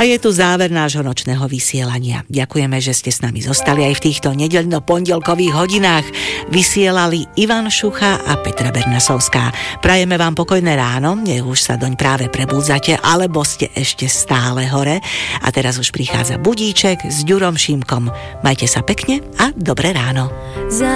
A je tu záver nášho nočného vysielania. Ďakujeme, že ste s nami zostali aj v týchto nedeľno-pondelkových hodinách. Vysielali Ivan Šucha a Petra Bernasovská. Prajeme vám pokojné ráno, nech už sa doň práve prebúdzate, alebo ste ešte stále hore. A teraz už prichádza budíček s Ďurom Šimkom. Majte sa pekne a dobré ráno.